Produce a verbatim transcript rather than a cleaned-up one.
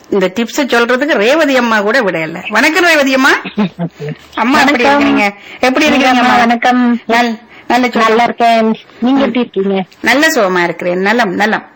இந்த டிப்ஸ் சொல்றதுக்கு ரேவதி அம்மா கூட விடையல. வணக்கம் ரேவதி அம்மா. அம்மா எப்படி இருக்கீங்க? எப்படி இருக்கீங்க? வணக்கம். நல்ல நல்லா இருக்கேன். நீங்க எப்படி இருக்கீங்க? நல்ல சுகமா இருக்கிறேன். நலம் நலம்.